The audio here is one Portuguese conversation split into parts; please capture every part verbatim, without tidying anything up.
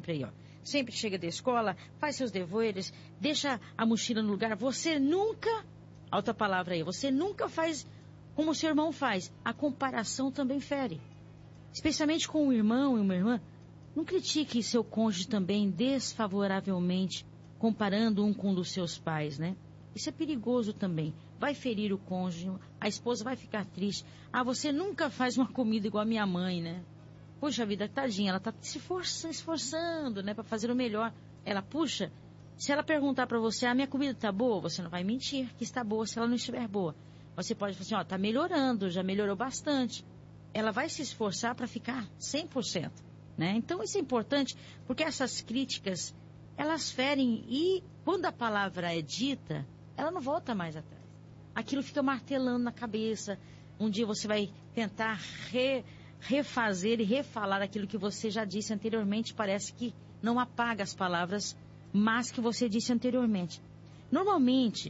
sempre aí, ó. Sempre chega da escola, faz seus deveres, deixa a mochila no lugar. Você nunca, outra palavra aí, você nunca faz como o seu irmão faz. A comparação também fere. Especialmente com um irmão e uma irmã. Não critique seu cônjuge também desfavoravelmente, comparando um com um dos seus pais, né? Isso é perigoso também. Vai ferir o cônjuge, a esposa vai ficar triste. Ah, você nunca faz uma comida igual a minha mãe, né? Puxa vida, tadinha, ela tá se esforçando, esforçando, né, pra fazer o melhor. Ela, puxa, se ela perguntar pra você, ah, minha comida tá boa, você não vai mentir que está boa se ela não estiver boa. Você pode falar assim, ó, tá melhorando, já melhorou bastante. Ela vai se esforçar pra ficar cem por cento, né? Então isso é importante, porque essas críticas, elas ferem e quando a palavra é dita, ela não volta mais atrás. Aquilo fica martelando na cabeça. Um dia você vai tentar re... refazer e refalar aquilo que você já disse anteriormente, parece que não apaga as palavras, mas que você disse anteriormente. Normalmente,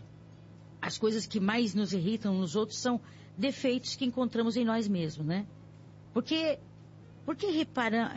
as coisas que mais nos irritam nos outros são defeitos que encontramos em nós mesmos, né? Porque, porque repara,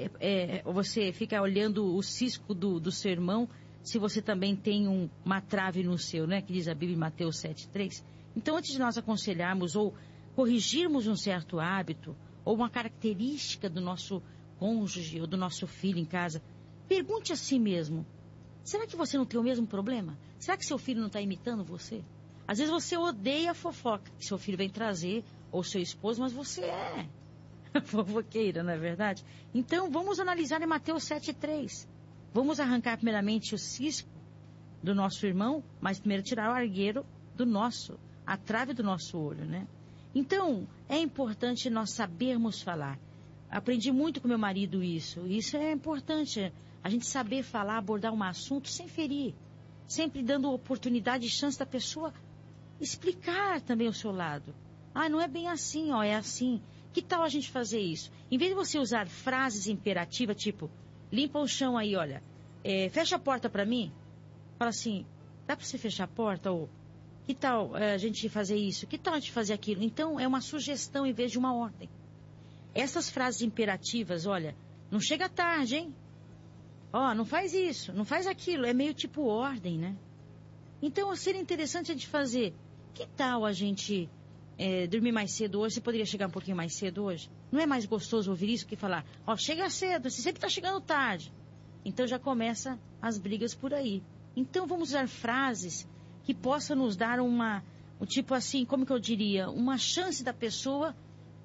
é, você fica olhando o cisco do, do seu irmão, se você também tem um, uma trave no seu, né? Que diz a Bíblia em Mateus sete, três. Então, antes de nós aconselharmos ou corrigirmos um certo hábito, ou uma característica do nosso cônjuge ou do nosso filho em casa, pergunte a si mesmo, será que você não tem o mesmo problema? Será que seu filho não está imitando você? Às vezes você odeia a fofoca que seu filho vem trazer, ou seu esposo, mas você é fofoqueira, não é verdade? Então vamos analisar em Mateus sete, três. Vamos arrancar primeiramente o cisco do nosso irmão, mas primeiro tirar o argueiro do nosso, a trave do nosso olho, né? Então, é importante nós sabermos falar. Aprendi muito com meu marido isso. Isso é importante. A gente saber falar, abordar um assunto sem ferir. Sempre dando oportunidade e chance da pessoa explicar também o seu lado. Ah, não é bem assim, ó, é assim. Que tal a gente fazer isso? Em vez de você usar frases imperativas, tipo, limpa o chão aí, olha, é, fecha a porta pra mim. Fala assim, dá pra você fechar a porta? Ou... que tal a gente fazer isso? Que tal a gente fazer aquilo? Então, é uma sugestão em vez de uma ordem. Essas frases imperativas, olha, não chega tarde, hein? Ó, oh, não faz isso, não faz aquilo. É meio tipo ordem, né? Então, seria interessante a gente fazer. Que tal a gente é, dormir mais cedo hoje? Você poderia chegar um pouquinho mais cedo hoje? Não é mais gostoso ouvir isso que falar, ó, oh, chega cedo, você sempre está chegando tarde. Então, já começa as brigas por aí. Então, vamos usar frases que possa nos dar uma, um tipo assim, como que eu diria, uma chance da pessoa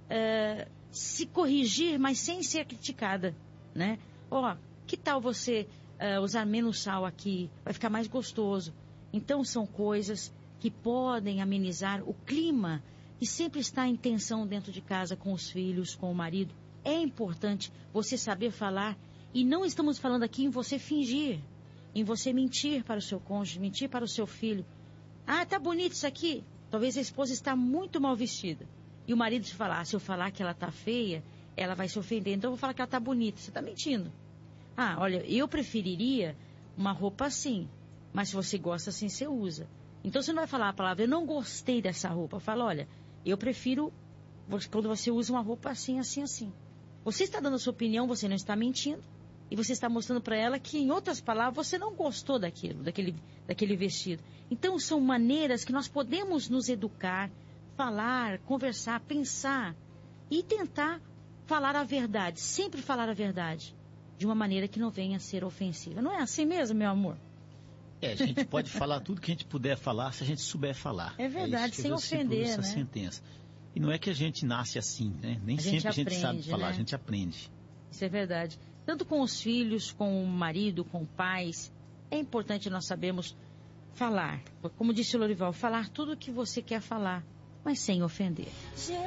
uh, se corrigir, mas sem ser criticada, né? Ó, que tal você uh, usar menos sal aqui? Vai ficar mais gostoso. Então são coisas que podem amenizar o clima que sempre está em tensão dentro de casa com os filhos, com o marido. É importante você saber falar e não estamos falando aqui em você fingir, em você mentir para o seu cônjuge, mentir para o seu filho. Ah, tá bonito isso aqui. Talvez a esposa está muito mal vestida. E o marido se falar, ah, se eu falar que ela tá feia, ela vai se ofender. Então eu vou falar que ela tá bonita. Você tá mentindo. Ah, olha, eu preferiria uma roupa assim. Mas se você gosta assim, você usa. Então você não vai falar a palavra, eu não gostei dessa roupa. Fala, olha, eu prefiro quando você usa uma roupa assim, assim, assim. Você está dando a sua opinião, você não está mentindo. E você está mostrando para ela que, em outras palavras, você não gostou daquilo, daquele, daquele vestido. Então, são maneiras que nós podemos nos educar, falar, conversar, pensar e tentar falar a verdade, sempre falar a verdade, de uma maneira que não venha a ser ofensiva. Não é assim mesmo, meu amor? É, a gente pode falar tudo que a gente puder falar, se a gente souber falar. É verdade, é sem ofender, essa né? sentença. E não é que a gente nasce assim, né? Nem a sempre gente a gente aprende, sabe falar, né? a gente aprende. Isso é verdade. Tanto com os filhos, com o marido, com pais, é importante nós sabermos falar. Como disse o Lorival, falar tudo o que você quer falar, mas sem ofender.